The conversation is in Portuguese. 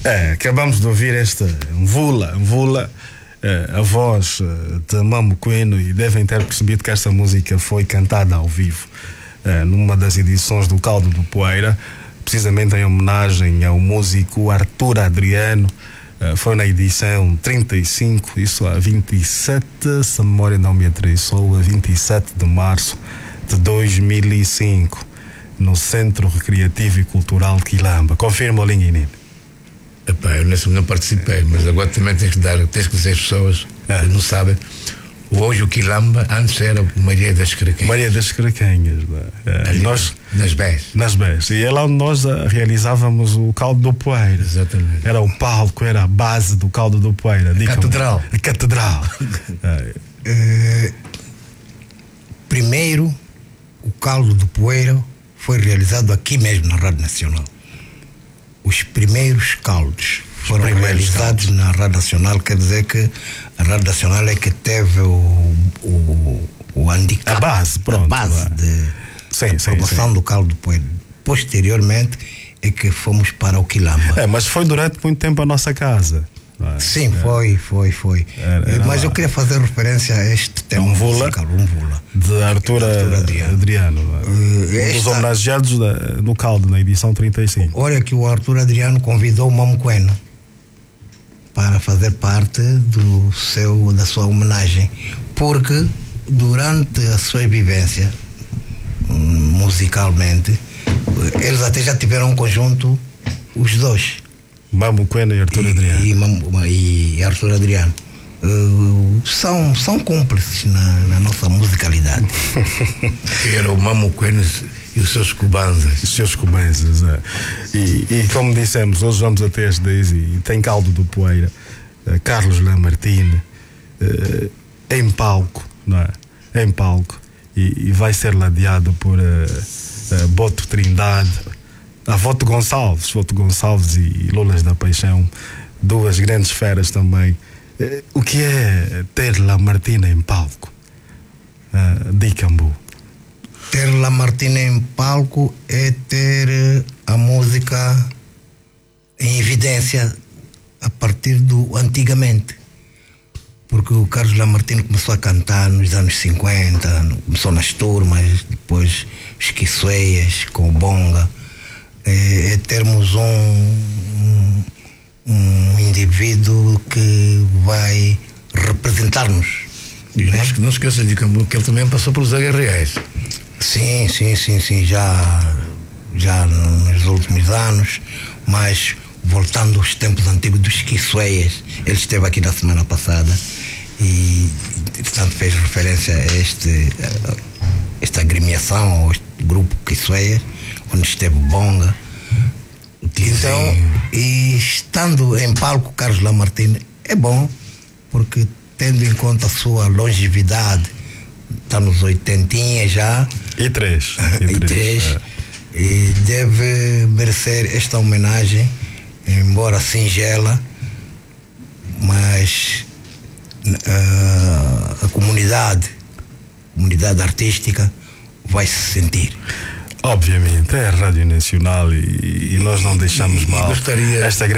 Acabamos de ouvir esta Mvula, a voz de Mamo Queno, e devem ter percebido que esta música foi cantada ao vivo numa das edições do Caldo do Poeira, precisamente em homenagem ao músico Arthur Adriano. Foi na edição 35, isso a 27, se a memória não me atraiçou, a 27 de março de 2005, no Centro Recreativo e Cultural Quilamba. Confirma, Linguini? Eu nesse não participei, mas agora também tens que dizer às pessoas que não sabem. Hoje o Quilamba, antes era Maria das Caraquenhas. Maria das Caraquenhas, e nós, nas Bés. E é lá onde nós realizávamos o Caldo do Poeira. Exatamente. Era o palco, era a base do Caldo do Poeira. A Catedral. Primeiro, o Caldo do Poeira foi realizado aqui mesmo na Rádio Nacional. Os primeiros caldos foram realizados na Rádio Nacional, quer dizer que a Rádio Nacional é que teve o handicap, a base de promoção do Caldo do Poeira. Posteriormente é que fomos para o Quilamba. Mas foi durante muito tempo a nossa casa. Sim, foi. Mas eu queria fazer referência a este tema musical, Mvula, de Arthur Adriano. Um dos homenageados no Caldo, na edição 35. Olha que o Arthur Adriano convidou o Mamo Queno para fazer parte da sua homenagem, porque durante a sua vivência musicalmente, eles até já tiveram um conjunto, os dois, Mamo Queno e Arthur Adriano. E Arthur Adriano são cúmplices na nossa musicalidade. Era o Mamo Queno e os seus cubanzas. E como dissemos, hoje vamos até as 10 e tem Caldo do Poeira, Carlos Lamartine em palco, não é? Em palco, e vai ser ladeado por Boto Trindade, a Voto Gonçalves e Lulas da Paixão, duas grandes feras também. O que é ter Lamartine em palco? Dicambu. Ter Lamartine em palco é ter a música em evidência a partir do antigamente, porque o Carlos Lamartine começou a cantar nos anos 50, começou nas turmas, depois os Quiçueias com o Bonga. É termos um indivíduo que vai representar-nos. E não esqueças de Cambu, que ele também passou pelos agarreais. Sim, já nos últimos anos, mas voltando aos tempos antigos dos Quiçueias, ele esteve aqui na semana passada e, portanto, fez referência a esta agremiação, ou este grupo Quiçueias, onde esteve Bonga. Então, e estando em palco Carlos Lamartine é bom, porque tendo em conta a sua longevidade, está nos 80 já. E três. E deve merecer esta homenagem, embora singela, mas a comunidade artística vai se sentir. Obviamente, é a Rádio Nacional e nós não deixamos mal esta grande